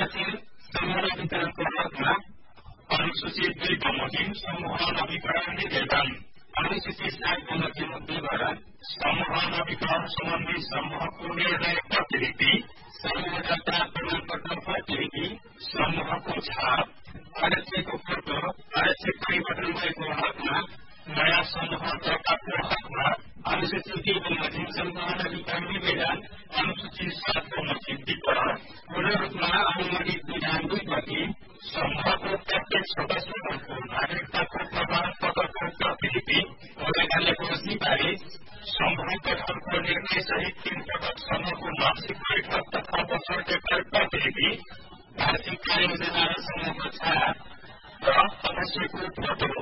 बमोजिम समूहाधिकरणको हकमा अनुसूचित 2 बमोजिम समूहाधिकरण निवेदन अनुसूचित 7 बमोजिम विवरण समूहाधिकरण सम्बन्धी समूहको निर्णय प्रतिलिपि समूहदर्ता प्रमाणपत्र प्रतिलिपि समूहको छाप अध्यक्षको फोटो अध्यक्ष परिवर्तन भएको हकमा नयाँ समूह दर्ताको हकमा अनुसूचित 2 बमोजिम समूहाधिकरण निवेदन अनुसूचित 7 बमोजिम विवरण पूर्ण रूपमा अनुमोदित विधान 2 पछि समूहको प्रत्येक सदस्यहरूको नागरिकताको प्रमाणपत्रको प्रतिलिपि लगाइएको सिफारिस समूह गठनको निर्णय सहित 3 पटक समूहको मासिक बैठक तथा वर्ष प्रतिलिपि वार्षिक कार्ययोजना र समूहको छाप र सदस्यको फोटो